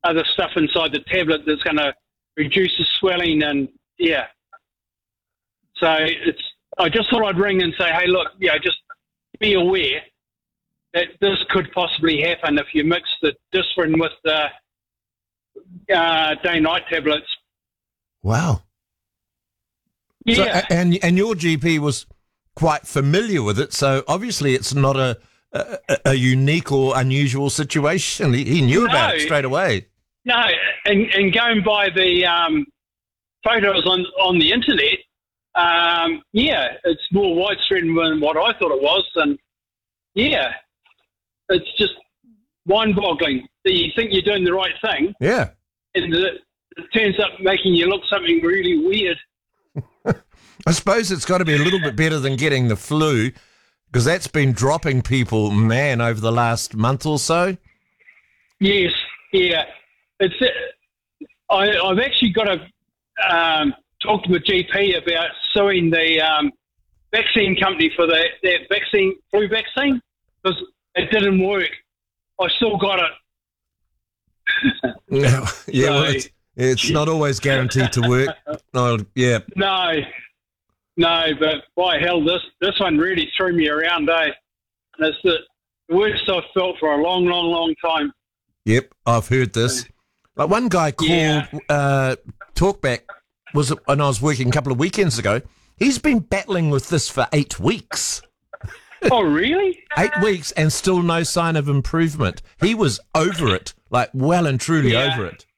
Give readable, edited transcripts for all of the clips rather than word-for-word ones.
other stuff inside the tablet that's going to reduce the swelling, and so I just thought I'd ring and say, hey, look, just be aware that this could possibly happen if you mix the Disprin with the day-night tablets. Wow. Yeah. So, and your GP was quite familiar with it, so obviously it's not a unique or unusual situation. He knew about it straight away. No, and going by the photos on the internet, it's more widespread than what I thought it was, and it's just mind-boggling that you think you're doing the right thing, and it turns up making you look something really weird. I suppose it's got to be a little bit better than getting the flu, because that's been dropping people, over the last month or so. Yes, it's. I've actually got to talk to my GP about suing the vaccine company for that flu vaccine, because it didn't work. I still got it. It's not always guaranteed to work. No, but by hell, this one really threw me around, And it's the worst I've felt for a long, long, long time. Yep, I've heard this. Like one guy called Talkback, and I was working a couple of weekends ago. He's been battling with this for 8 weeks. Oh, really? 8 weeks and still no sign of improvement. He was over it, like well and truly over it.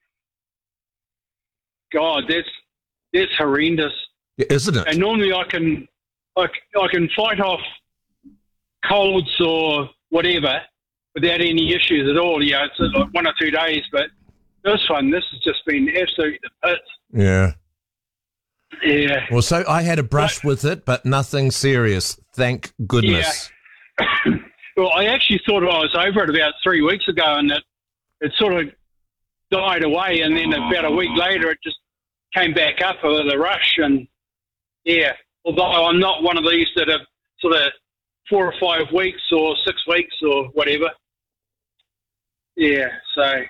God, that's horrendous. Isn't it? And normally I can fight off colds or whatever without any issues at all. It's like 1 or 2 days, but this has just been absolutely the pits. Yeah. Yeah. Well, so I had a brush with it, but nothing serious. Thank goodness. Yeah. Well, I actually thought I was over it about 3 weeks ago, and it sort of died away, and then about a week later it just came back up with a rush, and although I'm not one of these that have sort of 4 or 5 weeks or 6 weeks or whatever. Yeah, so.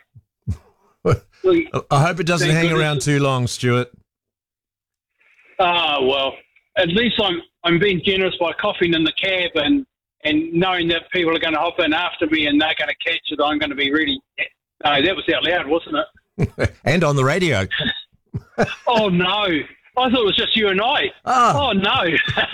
I hope it doesn't hang around too long, Stuart. Well, at least I'm being generous by coughing in the cab and knowing that people are going to hop in after me and they're going to catch it. I'm going to be really. No, that was out loud, wasn't it? And on the radio. Oh no! I thought it was just you and I. Oh no!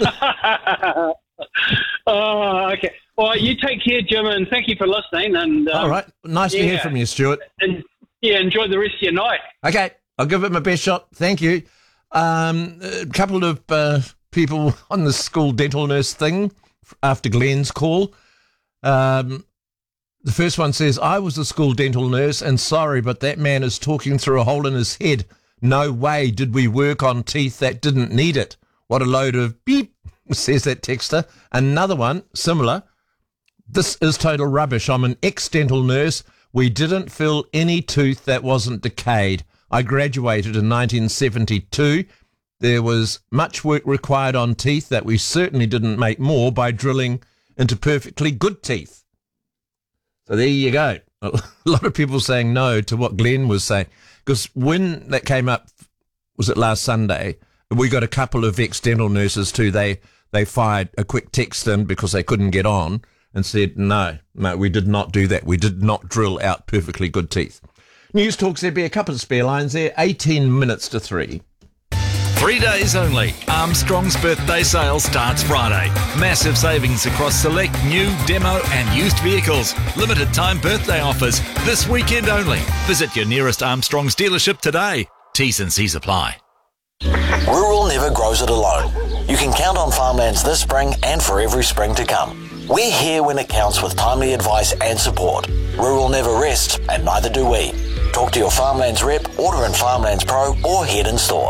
Oh, okay. Well, you take care, Jim, and thank you for listening. And all right, nice to hear from you, Stuart. And enjoy the rest of your night. Okay, I'll give it my best shot. Thank you. A couple of people on the school dental nurse thing after Glenn's call. The first one says, I was a school dental nurse and sorry, but that man is talking through a hole in his head. No way did we work on teeth that didn't need it. What a load of beep, says that texter. Another one, similar. This is total rubbish. I'm an ex-dental nurse. We didn't fill any tooth that wasn't decayed. I graduated in 1972. There was much work required on teeth that we certainly didn't make more by drilling into perfectly good teeth. So there you go. A lot of people saying no to what Glenn was saying. Because when that came up, was it last Sunday, we got a couple of ex-dental nurses too. They fired a quick text in because they couldn't get on and said, no, we did not do that. We did not drill out perfectly good teeth. News Talks, there'd be a couple of spare lines there. 18 minutes to 3. 3 days only. Armstrong's birthday sale starts Friday. Massive savings across select new, demo and used vehicles. Limited time birthday offers. This weekend only. Visit your nearest Armstrong's dealership today. T's and C's apply. Rural never grows it alone. You can count on Farmlands this spring and for every spring to come. We're here when it counts with timely advice and support. Rural never rests, and neither do we. Talk to your Farmlands rep, order in Farmlands Pro, or head in store.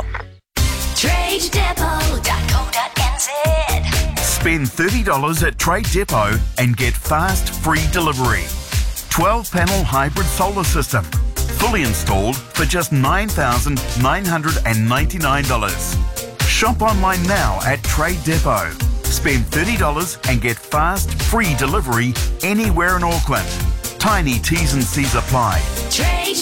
TradeDepot.co.nz. Spend $30 at Trade Depot and get fast, free delivery. 12-panel hybrid solar system. Fully installed for just $9,999. Shop online now at Trade Depot. Spend $30 and get fast, free delivery anywhere in Auckland. Tiny T's and C's apply. Trade